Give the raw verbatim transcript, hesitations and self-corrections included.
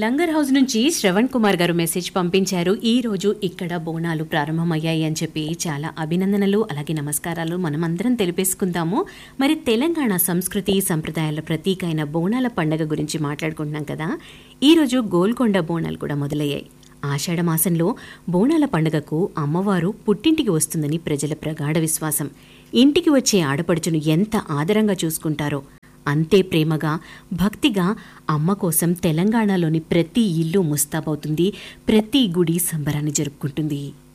Langar house నుంచి శ్రవణ్ కుమార్ గారు message పంపించారు. ఈ రోజు ఇక్కడ బోనాలు ప్రారంభమయ్యాయి అని చెప్పి చాలా అభినందనలు అలాగే నమస్కారాలు మనమందరం తెలిపేసుకుందాము. మరి తెలంగాణ సంస్కృతి సంప్రదాయాల ప్రతీక అయిన బోనాల పండుగ గురించి మాట్లాడుకుంటున్నాం కదా. ఈ రోజు గోల్కొండ బోనాలు కూడా మొదలయ్యాయి. ఆషాఢ మాసంలో బోనాల పండుగకు అమ్మవారు పుట్టింటికి వస్తుందని ప్రజల ప్రగాఢ విశ్వాసం. ఇంటికి వచ్చే ఆడపడుచును ఎంత ఆదరంగా చూసుకుంటారో అంతే ప్రేమగా భక్తిగా అమ్మ కోసం తెలంగాణలోని ప్రతి ఇల్లు ముస్తాబవుతుంది, ప్రతి గుడి సంబరాన్ని జరుపుకుంటుంది.